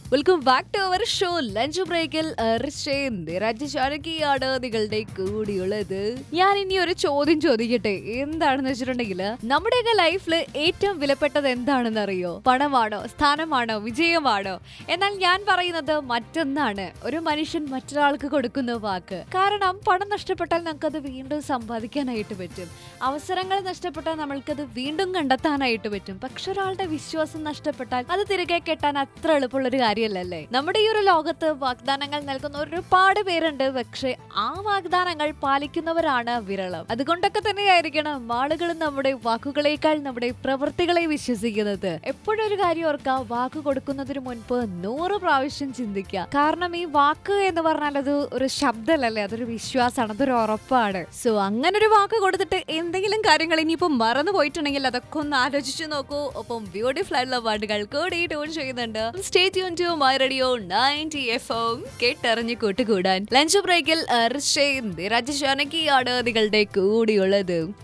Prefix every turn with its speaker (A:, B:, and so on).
A: Welcome back to our show lunch ബ്രേക്കിൽ രാജ്യശാനകിയാണ് നിങ്ങളുടെ കൂടിയുള്ളത്. ഞാൻ ഇനി ഒരു ചോദ്യം ചോദിക്കട്ടെ. എന്താണെന്ന് വെച്ചിട്ടുണ്ടെങ്കിൽ നമ്മുടെയൊക്കെ ലൈഫിൽ ഏറ്റവും വിലപ്പെട്ടത് എന്താണെന്ന് അറിയോ? പണമാണോ, സ്ഥാനമാണോ, വിജയമാണോ? എന്നാൽ ഞാൻ പറയുന്നത് മറ്റൊന്നാണ്. ഒരു മനുഷ്യൻ മറ്റൊരാൾക്ക് കൊടുക്കുന്ന വാക്ക്. കാരണം പണം നഷ്ടപ്പെട്ടാൽ നമുക്കത് വീണ്ടും സമ്പാദിക്കാനായിട്ട് പറ്റും. അവസരങ്ങൾ നഷ്ടപ്പെട്ടാൽ നമ്മൾക്കത് വീണ്ടും കണ്ടെത്താനായിട്ട് പറ്റും. പക്ഷെ ഒരാളുടെ വിശ്വാസം നഷ്ടപ്പെട്ടാൽ അത് തിരികെ കെട്ടാൻ അത്ര എളുപ്പമുള്ളൊരു കാര്യമല്ലല്ലേ. നമ്മുടെ ഈ ഒരു ലോകത്ത് വാഗ്ദാനങ്ങൾ നൽകുന്ന ഒരുപാട് പേരുണ്ട്. പക്ഷെ ആ വാഗ്ദാനങ്ങൾ പാലിക്കുന്നവരാണ് വിരളം. അതുകൊണ്ടൊക്കെ തന്നെയായിരിക്കണം ആളുകൾ നമ്മുടെ വാക്കുകളേക്കാൾ നമ്മുടെ പ്രവൃത്തികളെ വിശ്വസിക്കുന്നത്. എപ്പോഴും ഒരു കാര്യം ഓർക്കുക, വാക്ക് കൊടുക്കുന്നതിന് മുൻപ് 100 പ്രാവശ്യം ചിന്തിക്കുക. കാരണം ഈ വാക്ക് എന്ന് പറഞ്ഞാൽ അത് ഒരു ശബ്ദമല്ലേ, അതൊരു വിശ്വാസമാണ്, അതൊരു ഉറപ്പാണ്. സോ അങ്ങനെ ഒരു വാക്ക് കൊടുത്തിട്ട് എന്തെങ്കിലും കാര്യങ്ങൾ ഇനിയിപ്പോ മറന്നു പോയിട്ടുണ്ടെങ്കിൽ അതൊക്കെ ഒന്ന് ആലോചിച്ചു നോക്കൂ. ഒപ്പം ബ്യൂട്ടിഫുൾ ആയിട്ടുള്ള പാട്ടുകൾ കൂടി ട്യൂൺ ചെയ്യുന്നുണ്ട്. Stay tune to my radio 90 FM കേട്ടറിഞ്ഞ് കൂട്ടുകൂടാൻ. ലഞ്ച് ബ്രേക്കിൽ രാജ്യശാനകിയാണ് നിങ്ങളുടെ കൂടിയുള്ളത്.